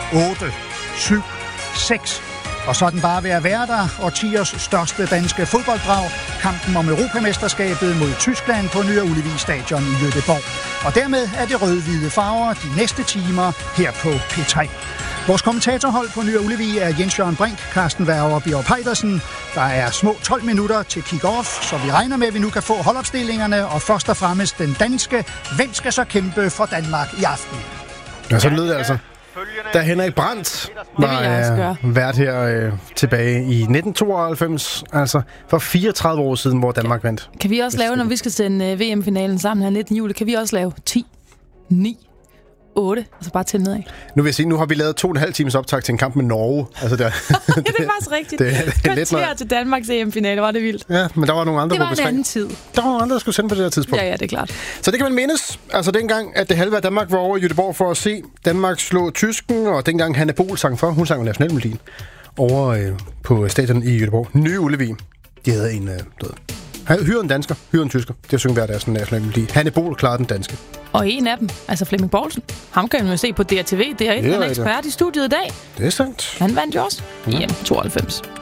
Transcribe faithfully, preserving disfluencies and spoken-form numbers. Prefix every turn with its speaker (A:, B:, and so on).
A: otte, syv, seks. Og så er den bare ved at være der. Årtiers største danske fodbolddrag. Kampen om Europamesterskabet mod Tyskland på Ny Ullevi Stadion i Göteborg. Og dermed er det rød-hvide farver de næste timer her på P tre. Vores kommentatorhold på Ny Ullevi er Jens Jørgen Brink, Carsten Werger og Bjørn Peitersen. Der er små tolv minutter til kick-off, så vi regner med, at vi nu kan få holdopstillingerne. Og først og fremmest den danske. Hvem skal så kæmpe for Danmark i aften?
B: Ja, så lød det altså. Da Henrik Brandt var øh, vært her øh, tilbage i nitten tooghalvfems, altså for fireogtredive år siden, hvor Danmark vandt.
C: Kan vi også lave, når vi skal sende V M-finalen sammen her nittende juli, kan vi også lave ti, ni, otte, altså bare til nedad.
B: Nu vil jeg sige, nu har vi lavet to og en halv times optag til en kamp med Norge. Altså, det,
C: ja, det er faktisk rigtigt.
B: Det, det, det er lidt
C: noget til Danmarks E M-finale, var det vildt.
B: Ja, men der var nogle andre
C: det var
B: på
C: en anden tid.
B: Der var nogle andre, der skulle sende på det her tidspunkt.
C: Ja, ja, det er klart.
B: Så det kan man mindes. Altså dengang, at det halve af Danmark var over i Göteborg for at se Danmark slå tysken, og dengang Hanne Bol sang for, hun sang jo nationalmelodien over øh, på stadion i Göteborg. Nye Ullevi. De havde en, øh, du ved, hyre en dansker, hyre en tysker. Det synger hver deres nationalmelodi. Hanne Bol klarede den danske.
C: Og en af dem, altså Flemming Poulsen, ham kan man jo se på D R T V. Det er en ekspert i studiet i dag.
B: Det er sandt.
C: Han vandt jo også i E M tooghalvfems.